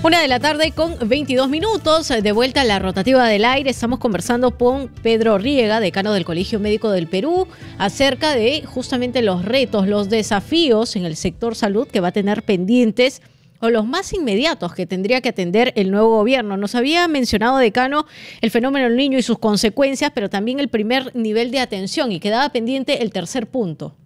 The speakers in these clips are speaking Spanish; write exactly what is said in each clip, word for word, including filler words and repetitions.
Una de la tarde con veintidós minutos, de vuelta a la rotativa del aire. Estamos conversando con Pedro Riega, decano del Colegio Médico del Perú, acerca de justamente los retos, los desafíos en el sector salud que va a tener pendientes o los más inmediatos que tendría que atender el nuevo gobierno. Nos había mencionado, decano, el fenómeno del niño y sus consecuencias, pero también el primer nivel de atención, y quedaba pendiente el tercer punto.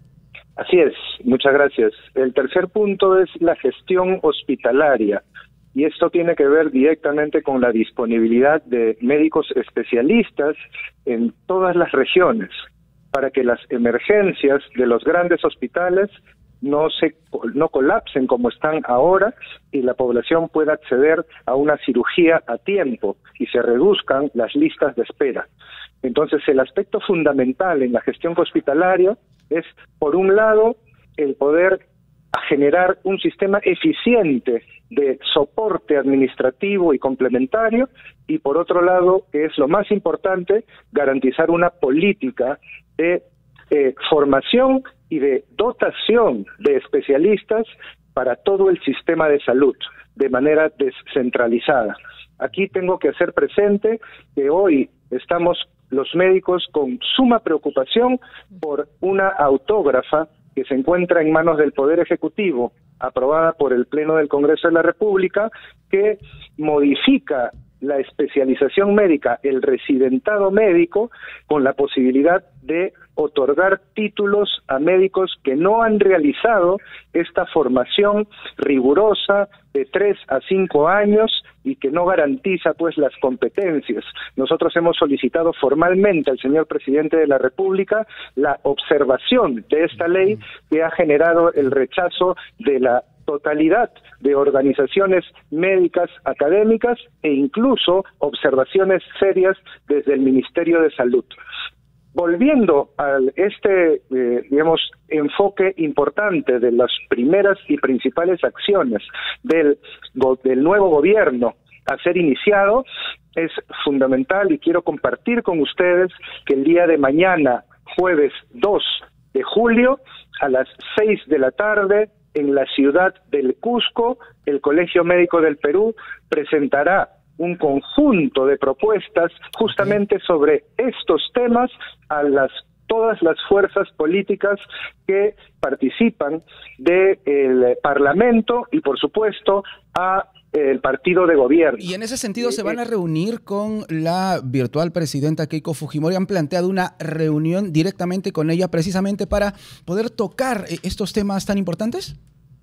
Así es, muchas gracias. El tercer punto es la gestión hospitalaria. Y esto tiene que ver directamente con la disponibilidad de médicos especialistas en todas las regiones, para que las emergencias de los grandes hospitales no se no colapsen como están ahora y la población pueda acceder a una cirugía a tiempo y se reduzcan las listas de espera. Entonces, el aspecto fundamental en la gestión hospitalaria es, por un lado, el poder a generar un sistema eficiente de soporte administrativo y complementario, y por otro lado, que es lo más importante, garantizar una política de eh, formación y de dotación de especialistas para todo el sistema de salud, de manera descentralizada. Aquí tengo que hacer presente que hoy estamos los médicos con suma preocupación por una autógrafa que se encuentra en manos del Poder Ejecutivo, aprobada por el Pleno del Congreso de la República, que modifica la especialización médica, el residentado médico, con la posibilidad de otorgar títulos a médicos que no han realizado esta formación rigurosa de tres a cinco años y que no garantiza pues las competencias. Nosotros hemos solicitado formalmente al señor presidente de la República la observación de esta ley, que ha generado el rechazo de la totalidad de organizaciones médicas académicas e incluso observaciones serias desde el Ministerio de Salud. Volviendo a este, eh, digamos, enfoque importante de las primeras y principales acciones del, del nuevo gobierno a ser iniciado, es fundamental y quiero compartir con ustedes que el día de mañana, jueves dos de julio, a las seis de la tarde, en la ciudad del Cusco, el Colegio Médico del Perú presentará un conjunto de propuestas justamente sobre estos temas a las todas las fuerzas políticas que participan del Parlamento y, por supuesto, a el partido de gobierno. Y en ese sentido, ¿se van a reunir con la virtual presidenta Keiko Fujimori? ¿Han planteado una reunión directamente con ella precisamente para poder tocar estos temas tan importantes?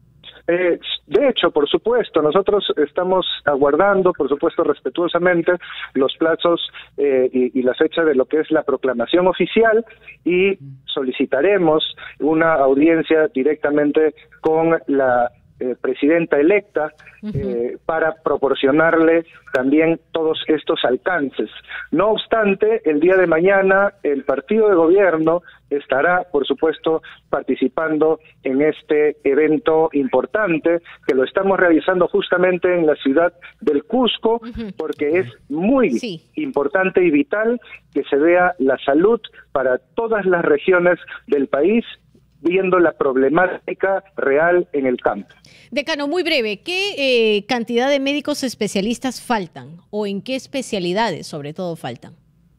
Eh, de hecho, por supuesto, nosotros estamos aguardando, por supuesto, respetuosamente los plazos eh, y, y la fecha de lo que es la proclamación oficial, y solicitaremos una audiencia directamente con la Eh, presidenta electa eh, uh-huh. para proporcionarle también todos estos alcances. No obstante, el día de mañana el partido de gobierno estará, por supuesto, participando en este evento importante que lo estamos realizando justamente en la ciudad del Cusco, uh-huh. porque es muy sí. importante y vital que se vea la salud para todas las regiones del país, viendo la problemática real en el campo. Decano, muy breve, ¿qué eh, cantidad de médicos especialistas faltan o en qué especialidades sobre todo faltan?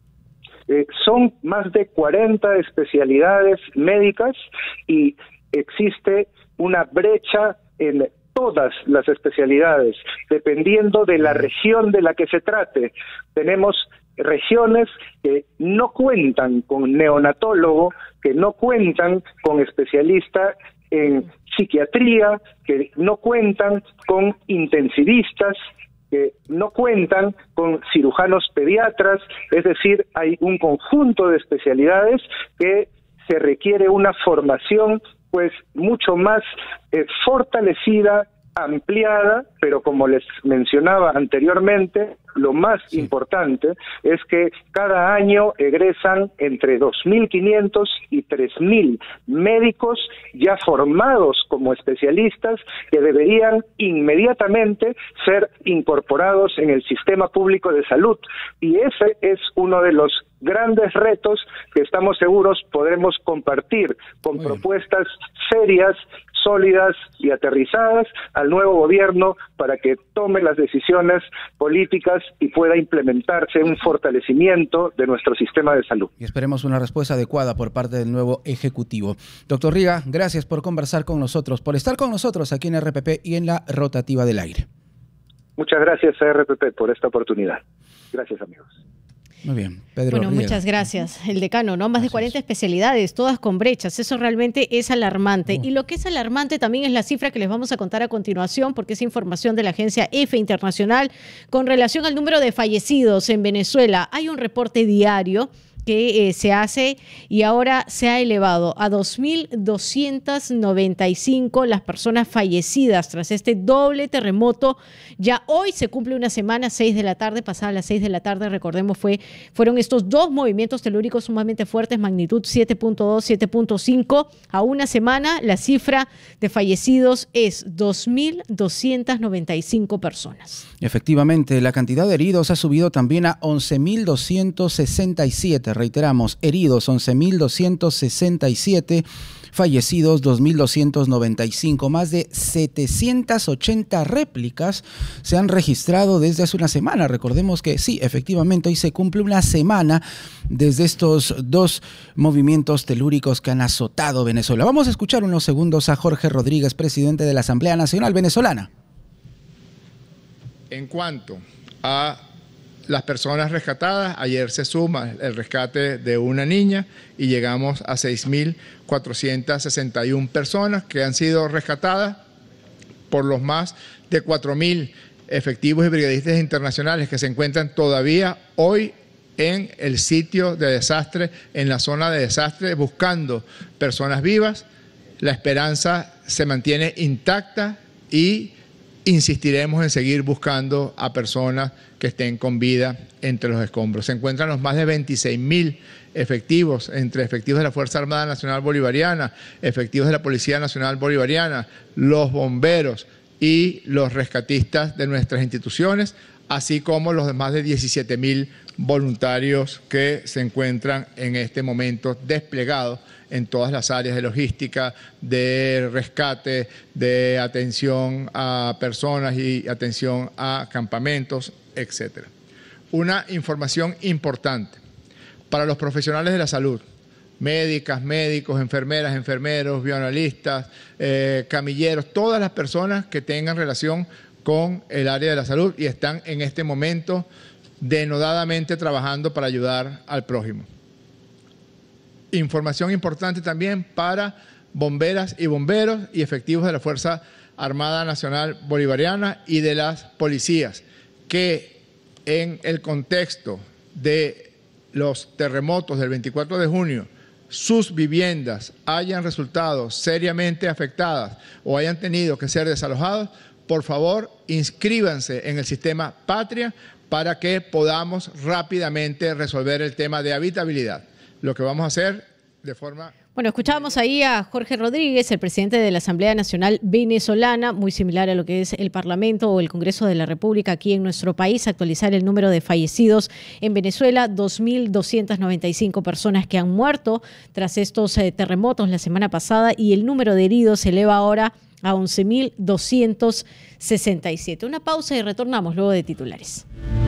Eh, son más de cuarenta especialidades médicas y existe una brecha en todas las especialidades, dependiendo de la región de la que se trate. Tenemos regiones que no cuentan con neonatólogo, que no cuentan con especialista en psiquiatría, que no cuentan con intensivistas, que no cuentan con cirujanos pediatras. Es decir, hay un conjunto de especialidades que se requiere una formación pues mucho más eh, fortalecida, ampliada, pero como les mencionaba anteriormente, lo más sí. importante es que cada año egresan entre dos mil quinientos y tres mil médicos ya formados como especialistas que deberían inmediatamente ser incorporados en el sistema público de salud. Y ese es uno de los grandes retos que estamos seguros podremos compartir con Muy propuestas bien. serias, sólidas y aterrizadas al nuevo gobierno para que tome las decisiones políticas y pueda implementarse un fortalecimiento de nuestro sistema de salud. Y esperemos una respuesta adecuada por parte del nuevo Ejecutivo. Doctor Riega, gracias por conversar con nosotros, por estar con nosotros aquí en R P P y en la Rotativa del Aire. Muchas gracias a R P P por esta oportunidad. Gracias, amigos. Muy bien, Pedro Bueno, Riega. muchas gracias. El decano, ¿no? Más Así de cuarenta es. especialidades, todas con brechas. Eso realmente es alarmante. Oh. Y lo que es alarmante también es la cifra que les vamos a contar a continuación, porque es información de la agencia EFE Internacional con relación al número de fallecidos en Venezuela. Hay un reporte diario que eh, se hace y ahora se ha elevado a dos mil doscientas noventa y cinco las personas fallecidas tras este doble terremoto. Ya hoy se cumple una semana, seis de la tarde, pasada las seis de la tarde, recordemos, fue, fueron estos dos movimientos telúricos sumamente fuertes, magnitud siete punto dos, siete punto cinco. A una semana la cifra de fallecidos es dos mil doscientas noventa y cinco personas. Efectivamente, la cantidad de heridos ha subido también a once mil doscientos sesenta y siete. Reiteramos, heridos once mil doscientos sesenta y siete, fallecidos dos mil doscientos noventa y cinco. Más de setecientas ochenta réplicas se han registrado desde hace una semana. Recordemos que sí, efectivamente, hoy se cumple una semana desde estos dos movimientos telúricos que han azotado Venezuela. Vamos a escuchar unos segundos a Jorge Rodríguez, presidente de la Asamblea Nacional Venezolana. En cuanto a las personas rescatadas, ayer se suma el rescate de una niña y llegamos a seis mil cuatrocientas sesenta y una personas que han sido rescatadas por los más de cuatro mil efectivos y brigadistas internacionales que se encuentran todavía hoy en el sitio de desastre, en la zona de desastre, buscando personas vivas. La esperanza se mantiene intacta y insistiremos en seguir buscando a personas que estén con vida entre los escombros. Se encuentran los más de veintiséis mil efectivos, entre efectivos de la Fuerza Armada Nacional Bolivariana, efectivos de la Policía Nacional Bolivariana, los bomberos y los rescatistas de nuestras instituciones, así como los más de diecisiete mil voluntarios que se encuentran en este momento desplegados en todas las áreas de logística, de rescate, de atención a personas y atención a campamentos, etcétera. Una información importante para los profesionales de la salud, médicas, médicos, enfermeras, enfermeros, bioanalistas, eh, camilleros, todas las personas que tengan relación con el área de la salud y están en este momento denodadamente trabajando para ayudar al prójimo. Información importante también para bomberas y bomberos y efectivos de la Fuerza Armada Nacional Bolivariana y de las policías, que en el contexto de los terremotos del veinticuatro de junio, sus viviendas hayan resultado seriamente afectadas o hayan tenido que ser desalojados, por favor, inscríbanse en el sistema Patria para que podamos rápidamente resolver el tema de habitabilidad. Lo que vamos a hacer de forma... Bueno, escuchábamos ahí a Jorge Rodríguez, el presidente de la Asamblea Nacional Venezolana, muy similar a lo que es el Parlamento o el Congreso de la República aquí en nuestro país, actualizar el número de fallecidos en Venezuela, dos mil doscientas noventa y cinco personas que han muerto tras estos eh, terremotos la semana pasada y el número de heridos se eleva ahora a once mil doscientos sesenta y siete. Una pausa y retornamos luego de titulares.